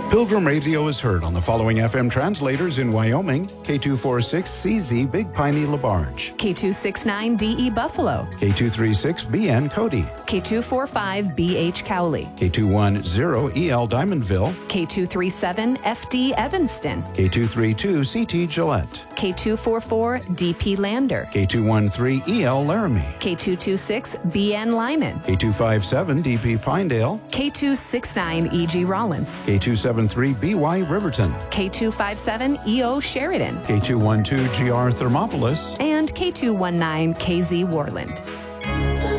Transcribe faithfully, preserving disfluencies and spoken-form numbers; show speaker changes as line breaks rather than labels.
Pilgrim Radio is heard on the following F M translators in Wyoming: K two forty-six C Z Big Piney LaBarge,
K two sixty-nine D E Buffalo,
K two thirty-six B N Cody,
K two forty-five B H Cowley,
K two ten E L Diamondville,
K two thirty-seven F D Evanston,
K two thirty-two C T Gillette,
K two forty-four D P Lander,
K two thirteen E L Laramie,
K two twenty-six B N Lyman,
K two fifty-seven D P Pinedale,
K two sixty-nine E G Rollins,
K two seventy-three B Y Riverton,
K two fifty-seven E O Sheridan,
K two twelve G R Thermopolis,
and K two nineteen K Z Warland.